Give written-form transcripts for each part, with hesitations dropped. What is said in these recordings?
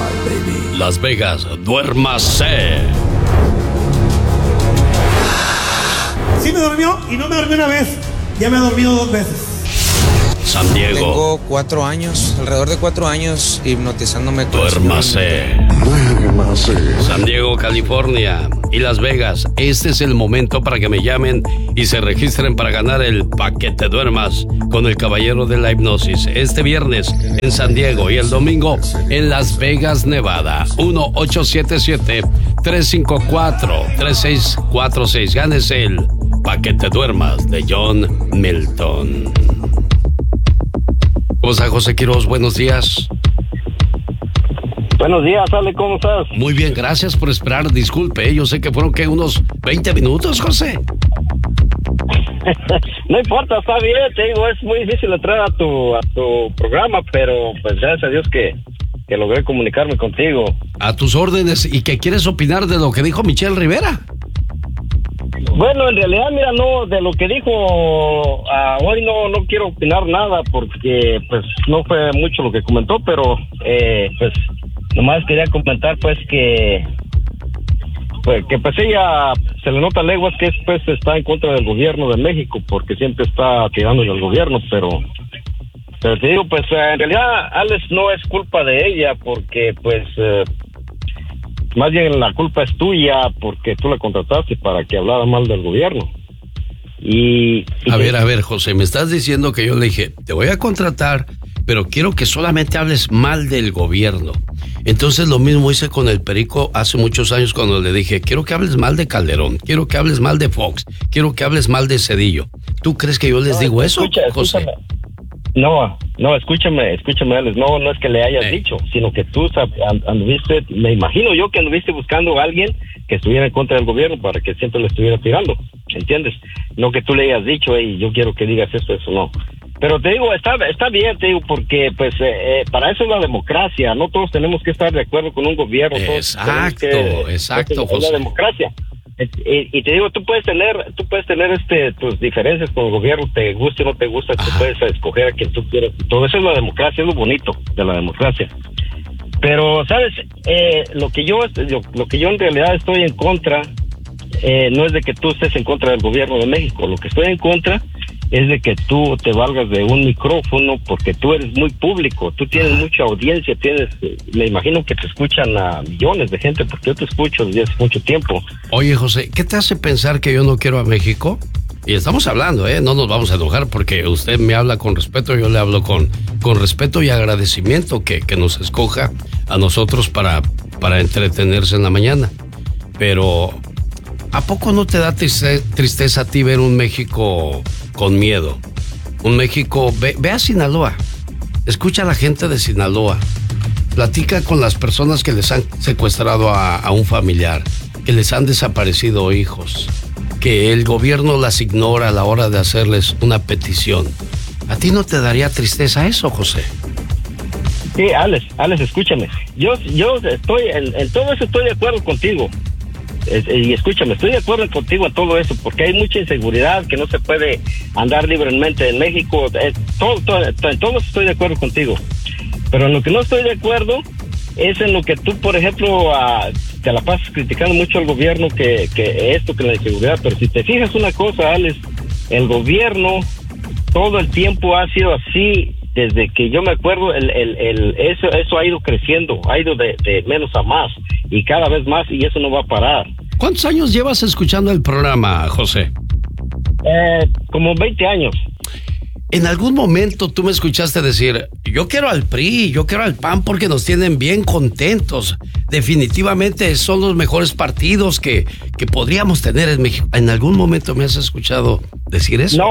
baby. Las Vegas, duérmase. Sí me durmió y no me dormí una vez. Ya me ha dormido 2 veces. San Diego. Tengo 4 años, alrededor de 4 años hipnotizándome. Duérmase. San Diego, California y Las Vegas. Este es el momento para que me llamen y se registren para ganar el paquete Duermas con el Caballero de la Hipnosis. Este viernes en San Diego y el domingo en Las Vegas, Nevada. 1-877-354-3646. Gánese el paquete Duermas de John Milton. ¿Cómo está, José Quiroz? Buenos días. Buenos días, Ale, ¿cómo estás? Muy bien, gracias por esperar. Disculpe, yo sé que fueron unos 20 minutos, José. No importa, está bien, te digo, es muy difícil entrar a tu programa, pero pues gracias a Dios que logré comunicarme contigo. A tus órdenes. ¿Y qué quieres opinar de lo que dijo Michelle Rivera? Bueno, en realidad, mira, no, de lo que dijo hoy no quiero opinar nada porque pues no fue mucho lo que comentó, pero pues nomás quería comentar pues que ella se le nota a leguas que pues está en contra del gobierno de México porque siempre está tirándole al gobierno, pero te digo, pues en realidad, Alex, no es culpa de ella porque pues más bien la culpa es tuya porque tú la contrataste para que hablara mal del gobierno. A ver, José, me estás diciendo que yo le dije, te voy a contratar, pero quiero que solamente hables mal del gobierno. Entonces lo mismo hice con el Perico hace muchos años cuando le dije, quiero que hables mal de Calderón, quiero que hables mal de Fox, quiero que hables mal de Cedillo. ¿Tú crees que yo les digo eso, José? Escúchame. No, escúchame, Alex, no es que le hayas dicho, sino que tú anduviste, me imagino yo que anduviste buscando a alguien que estuviera en contra del gobierno para que siempre le estuviera tirando, ¿entiendes? No que tú le hayas dicho, yo quiero que digas esto, eso no. Pero te digo, está bien, te digo, porque pues para eso es la democracia, no todos tenemos que estar de acuerdo con un gobierno. Exacto, José. Es la democracia. Y te digo, tú puedes tener tus diferencias con el gobierno, te guste o no te gusta, tú puedes escoger a quien tú quieras. Todo eso es la democracia, es lo bonito de la democracia. Pero, ¿sabes? Lo que yo en realidad estoy en contra, no es de que tú estés en contra del gobierno de México. Lo que estoy en contra es de que tú te valgas de un micrófono porque tú eres muy público, tú tienes mucha audiencia, me imagino que te escuchan a millones de gente porque yo te escucho desde hace mucho tiempo. Oye, José, ¿qué te hace pensar que yo no quiero a México? Y estamos hablando, no nos vamos a enojar porque usted me habla con respeto, yo le hablo con respeto y agradecimiento que nos escoja a nosotros para entretenerse en la mañana. Pero, ¿a poco no te da tristeza a ti ver un México con miedo? Un México, ve a Sinaloa, escucha a la gente de Sinaloa, platica con las personas que les han secuestrado a un familiar, que les han desaparecido hijos, que el gobierno las ignora a la hora de hacerles una petición. ¿A ti no te daría tristeza eso, José? Sí, Alex, escúchame. Yo estoy, en todo eso estoy de acuerdo contigo. Y escúchame, estoy de acuerdo contigo en todo eso, porque hay mucha inseguridad, que no se puede andar libremente en México. En todo estoy de acuerdo contigo. Pero en lo que no estoy de acuerdo es en lo que tú, por ejemplo, te la pasas criticando mucho al gobierno, que la inseguridad. Pero si te fijas una cosa, Alex, el gobierno todo el tiempo ha sido así. Desde que yo me acuerdo, eso ha ido creciendo, ha ido de menos a más, y cada vez más, y eso no va a parar. ¿Cuántos años llevas escuchando el programa, José? Como 20 años. ¿En algún momento tú me escuchaste decir, yo quiero al PRI, yo quiero al PAN porque nos tienen bien contentos? Definitivamente son los mejores partidos que podríamos tener en México. ¿En algún momento me has escuchado decir eso?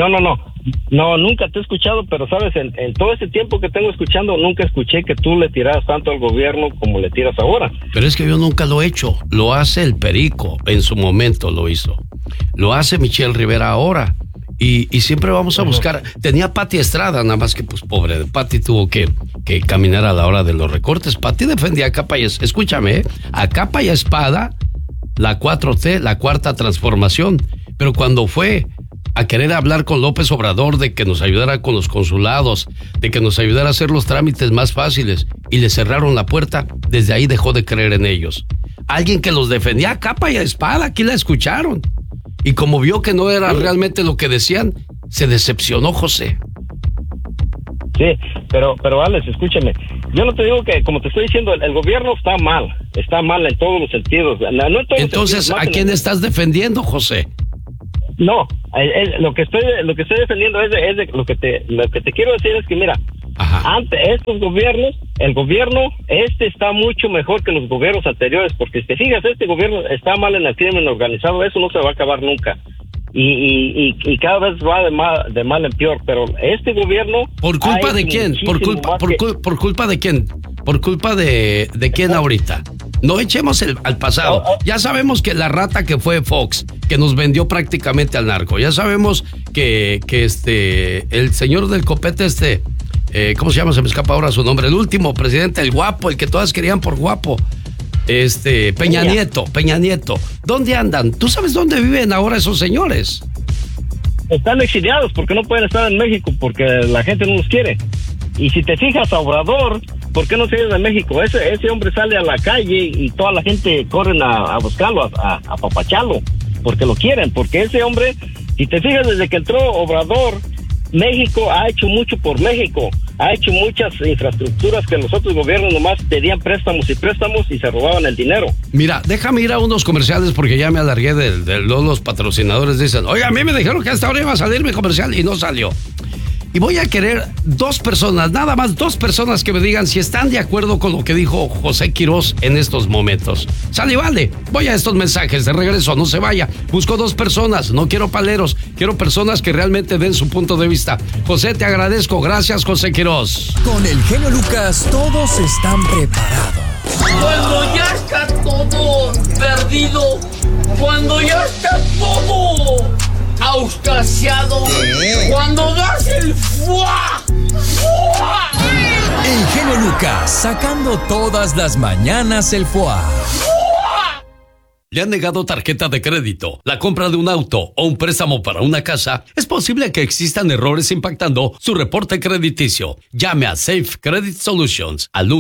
No, nunca te he escuchado, pero sabes, en todo ese tiempo que tengo escuchando, nunca escuché que tú le tiras tanto al gobierno como le tiras ahora. Pero es que yo nunca lo he hecho. Lo hace el Perico, en su momento lo hizo. Lo hace Michelle Rivera ahora. Y siempre vamos a buscar. Tenía Pati Estrada, nada más que pues pobre, Pati tuvo que caminar a la hora de los recortes. Pati defendía a capa y escúchame, a capa y espada la 4T, la cuarta transformación. Pero cuando fue a querer hablar con López Obrador de que nos ayudara con los consulados, de que nos ayudara a hacer los trámites más fáciles, y le cerraron la puerta, desde ahí dejó de creer en ellos. Alguien que los defendía a capa y a espada, aquí la escucharon. Y como vio que no era realmente lo que decían, se decepcionó José. Sí, pero Alex, escúchame. Yo no te digo que, como te estoy diciendo, el gobierno está mal en todos los sentidos. No en todos Entonces, los sentidos, ¿a quién estás defendiendo, José? No, lo que estoy defendiendo es lo que te quiero decir es que mira, ante estos gobiernos, el gobierno está mucho mejor que los gobiernos anteriores, porque si te fijas, este gobierno está mal en el crimen organizado, eso no se va a acabar nunca. Y cada vez va de mal en peor, pero este gobierno... ¿Por culpa de quién? ¿Por culpa de quién? ¿Por culpa de quién ahorita? No echemos al pasado. Ya sabemos que la rata que fue Fox, que nos vendió prácticamente al narco. Ya sabemos que el señor del copete ¿cómo se llama? Se me escapa ahora su nombre. El último presidente, el guapo, el que todas querían por guapo. Peña Nieto. ¿Dónde andan? ¿Tú sabes dónde viven ahora esos señores? Están exiliados porque no pueden estar en México, porque la gente no los quiere. Y si te fijas a Obrador, ¿por qué no se de México? Ese hombre sale a la calle y toda la gente corren a buscarlo, a apapacharlo, porque lo quieren, porque ese hombre, si te fijas, desde que entró Obrador, México ha hecho mucho por México, ha hecho muchas infraestructuras que los otros gobiernos nomás pedían préstamos y se robaban el dinero. Mira, déjame ir a unos comerciales porque ya me alargué de los patrocinadores. Dicen, oye, a mí me dijeron que a esta hora iba a salir mi comercial y no salió. Y voy a querer nada más dos personas que me digan si están de acuerdo con lo que dijo José Quirós en estos momentos. Sale, vale, voy a estos mensajes de regreso, no se vaya. Busco dos personas, no quiero paleros, quiero personas que realmente den su punto de vista. José, te agradezco, gracias José Quirós. Con el genio Lucas todos están preparados. Cuando ya está todo perdido, cuando ya está todo auscasiado, cuando das el ¡fua! ¡Fua! El genio Lucas sacando todas las mañanas el ¡fua! ¿Le han negado tarjeta de crédito, la compra de un auto o un préstamo para una casa? Es posible que existan errores impactando su reporte crediticio. Llame a Safe Credit Solutions al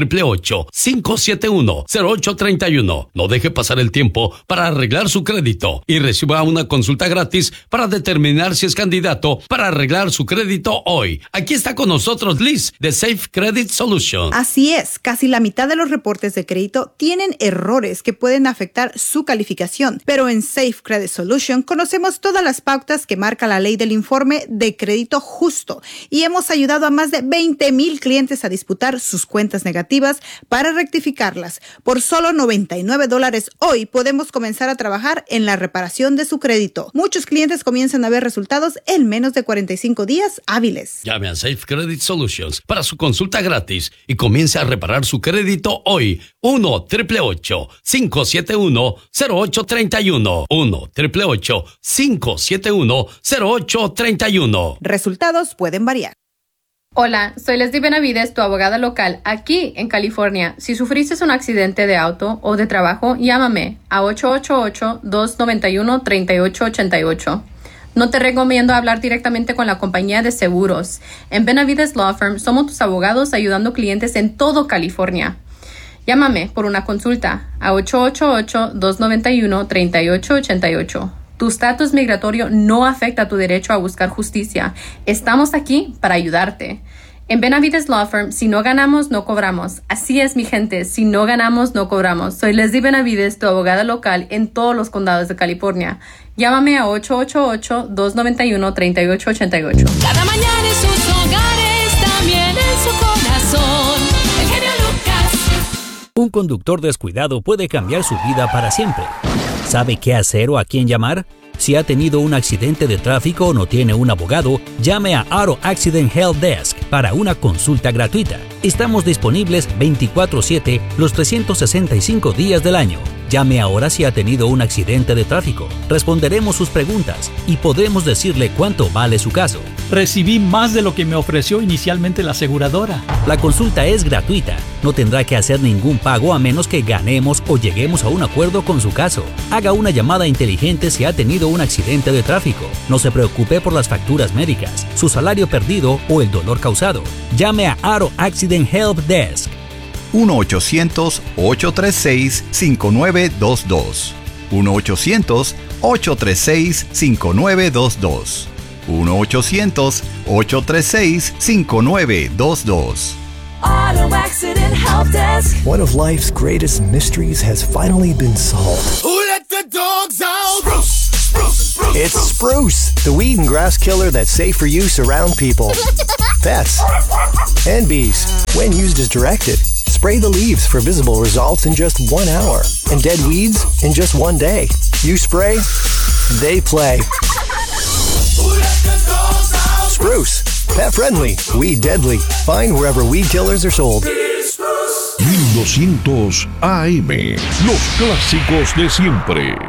1-888-571-0831. No deje pasar el tiempo para arreglar su crédito y reciba una consulta gratis para determinar si es candidato para arreglar su crédito hoy. Aquí está con nosotros Liz de Safe Credit Solutions. Así es, casi la mitad de los reportes de crédito tienen errores que pueden afectar su calificación, pero en Safe Credit Solution conocemos todas las pautas que marca la ley del informe de crédito justo y hemos ayudado a más de 20,000 clientes a disputar sus cuentas negativas para rectificarlas. Por solo $99 hoy podemos comenzar a trabajar en la reparación de su crédito. Muchos clientes comienzan a ver resultados en menos de 45 días hábiles. Llame a Safe Credit Solutions para su consulta gratis y comience a reparar su crédito hoy. 1-888-571-0831. 1-888-571-0831. Resultados pueden variar. Hola, soy Leslie Benavides, tu abogada local aquí en California. Si sufriste un accidente de auto o de trabajo, llámame a 888-291-3888. No te recomiendo hablar directamente con la compañía de seguros. En Benavides Law Firm somos tus abogados ayudando clientes en todo California. Llámame por una consulta a 888-291-3888. Tu estatus migratorio no afecta tu derecho a buscar justicia. Estamos aquí para ayudarte. En Benavides Law Firm, si no ganamos, no cobramos. Así es, mi gente, si no ganamos, no cobramos. Soy Leslie Benavides, tu abogada local en todos los condados de California. Llámame a 888-291-3888. Cada mañana en sus hogares, también en su corazón. El genio Lucas. Un conductor descuidado puede cambiar su vida para siempre. ¿Sabe qué hacer o a quién llamar? Si ha tenido un accidente de tráfico o no tiene un abogado, llame a Auto Accident Help Desk para una consulta gratuita. Estamos disponibles 24/7 los 365 días del año. Llame ahora si ha tenido un accidente de tráfico. Responderemos sus preguntas y podremos decirle cuánto vale su caso. Recibí más de lo que me ofreció inicialmente la aseguradora. La consulta es gratuita. No tendrá que hacer ningún pago a menos que ganemos o lleguemos a un acuerdo con su caso. Haga una llamada inteligente si ha tenido un accidente de tráfico. No se preocupe por las facturas médicas, su salario perdido o el dolor causado. Llame a Auto Accident Help Desk. 1-800-836-5922. 1-800-836-5922. 1-800-836-5922. Auto Accident Help Desk. One of life's greatest mysteries has finally been solved. Who let the dogs out? It's Spruce, the weed and grass killer that's safe for use around people, pets, and bees. When used as directed, spray the leaves for visible results in just 1 hour and dead weeds in just 1 day. You spray, they play. Spruce, pet friendly, weed deadly. Find wherever weed killers are sold. 1200 AM, los clásicos de siempre.